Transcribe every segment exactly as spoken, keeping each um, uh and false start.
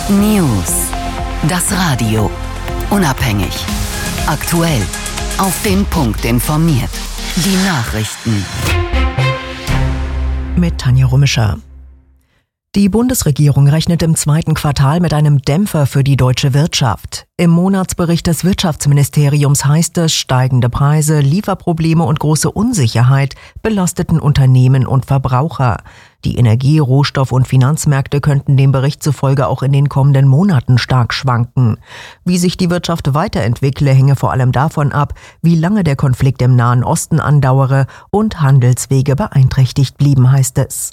News. Das Radio. Unabhängig. Aktuell. Auf den Punkt informiert. Die Nachrichten. Mit Tanja Rummischer. Die Bundesregierung rechnet im zweiten Quartal mit einem Dämpfer für die deutsche Wirtschaft. Im Monatsbericht des Wirtschaftsministeriums heißt es, steigende Preise, Lieferprobleme und große Unsicherheit belasteten Unternehmen und Verbraucher. Die Energie-, Rohstoff- und Finanzmärkte könnten dem Bericht zufolge auch in den kommenden Monaten stark schwanken. Wie sich die Wirtschaft weiterentwickle, hänge vor allem davon ab, wie lange der Konflikt im Nahen Osten andauere und Handelswege beeinträchtigt blieben, heißt es.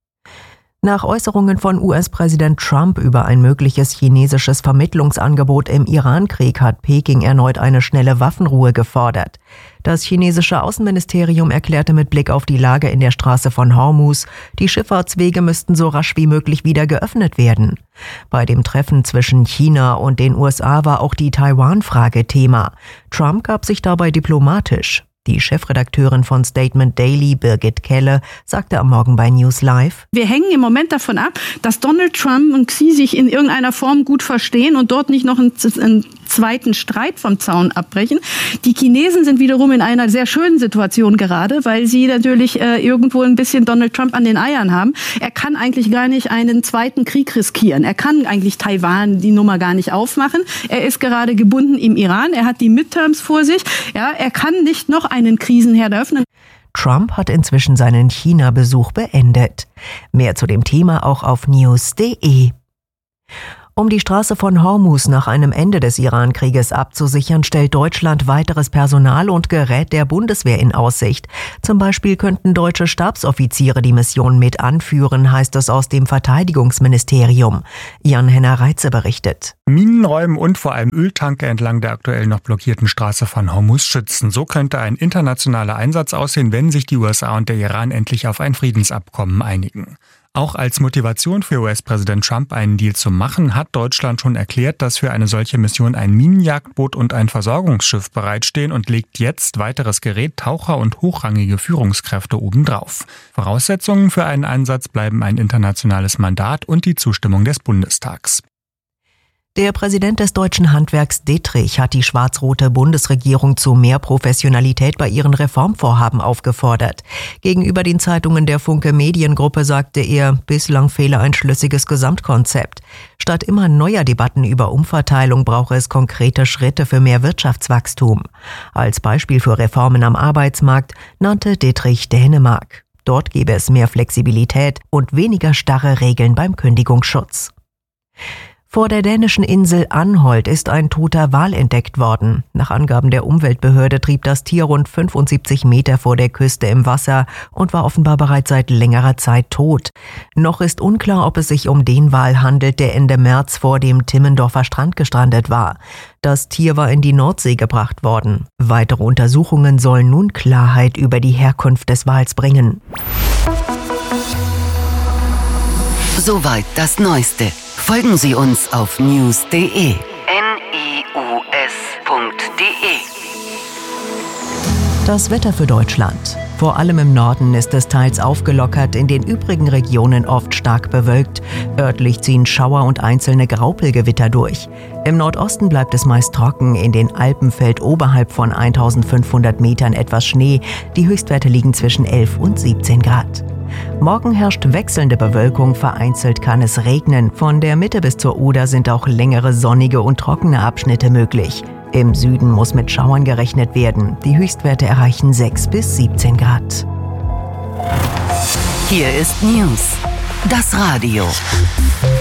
Nach Äußerungen von U S-Präsident Trump über ein mögliches chinesisches Vermittlungsangebot im Iran-Krieg hat Peking erneut eine schnelle Waffenruhe gefordert. Das chinesische Außenministerium erklärte mit Blick auf die Lage in der Straße von Hormuz, die Schifffahrtswege müssten so rasch wie möglich wieder geöffnet werden. Bei dem Treffen zwischen China und den U S A war auch die Taiwan-Frage Thema. Trump gab sich dabei diplomatisch. Die Chefredakteurin von Statement Daily, Birgit Kelle, sagte am Morgen bei News Live: Wir hängen im Moment davon ab, dass Donald Trump und Xi sich in irgendeiner Form gut verstehen und dort nicht noch einen, einen zweiten Streit vom Zaun abbrechen. Die Chinesen sind wiederum in einer sehr schönen Situation gerade, weil sie natürlich äh, irgendwo ein bisschen Donald Trump an den Eiern haben. Er kann eigentlich gar nicht einen zweiten Krieg riskieren. Er kann eigentlich Taiwan die Nummer gar nicht aufmachen. Er ist gerade gebunden im Iran. Er hat die Midterms vor sich. Ja, er kann nicht noch einen Krisenherd öffnen. Trump hat inzwischen seinen China-Besuch beendet. Mehr zu dem Thema auch auf news punkt de. Um die Straße von Hormuz nach einem Ende des Iran-Krieges abzusichern, stellt Deutschland weiteres Personal und Gerät der Bundeswehr in Aussicht. Zum Beispiel könnten deutsche Stabsoffiziere die Mission mit anführen, heißt es aus dem Verteidigungsministerium. Jan-Henner Reitze berichtet. Minenräumen und vor allem Öltanker entlang der aktuell noch blockierten Straße von Hormuz schützen. So könnte ein internationaler Einsatz aussehen, wenn sich die U S A und der Iran endlich auf ein Friedensabkommen einigen. Auch als Motivation für U S-Präsident Trump, einen Deal zu machen, hat Deutschland schon erklärt, dass für eine solche Mission ein Minenjagdboot und ein Versorgungsschiff bereitstehen und legt jetzt weiteres Gerät, Taucher und hochrangige Führungskräfte obendrauf. Voraussetzungen für einen Einsatz bleiben ein internationales Mandat und die Zustimmung des Bundestags. Der Präsident des Deutschen Handwerks Dittrich hat die schwarz-rote Bundesregierung zu mehr Professionalität bei ihren Reformvorhaben aufgefordert. Gegenüber den Zeitungen der Funke Mediengruppe sagte er, bislang fehle ein schlüssiges Gesamtkonzept. Statt immer neuer Debatten über Umverteilung brauche es konkrete Schritte für mehr Wirtschaftswachstum. Als Beispiel für Reformen am Arbeitsmarkt nannte Dittrich Dänemark. Dort gebe es mehr Flexibilität und weniger starre Regeln beim Kündigungsschutz. Vor der dänischen Insel Anholt ist ein toter Wal entdeckt worden. Nach Angaben der Umweltbehörde trieb das Tier rund fünfundsiebzig Meter vor der Küste im Wasser und war offenbar bereits seit längerer Zeit tot. Noch ist unklar, ob es sich um den Wal handelt, der Ende März vor dem Timmendorfer Strand gestrandet war. Das Tier war in die Nordsee gebracht worden. Weitere Untersuchungen sollen nun Klarheit über die Herkunft des Wals bringen. Soweit das Neueste. Folgen Sie uns auf news punkt de. N I U S punkt de. Das Wetter für Deutschland. Vor allem im Norden ist es teils aufgelockert, in den übrigen Regionen oft stark bewölkt. Örtlich ziehen Schauer und einzelne Graupelgewitter durch. Im Nordosten bleibt es meist trocken, in den Alpen fällt oberhalb von eintausendfünfhundert Metern etwas Schnee. Die Höchstwerte liegen zwischen elf und siebzehn Grad. Morgen herrscht wechselnde Bewölkung, vereinzelt kann es regnen. Von der Mitte bis zur Oder sind auch längere sonnige und trockene Abschnitte möglich. Im Süden muss mit Schauern gerechnet werden. Die Höchstwerte erreichen sechs bis siebzehn Grad. Hier ist News. Das Radio.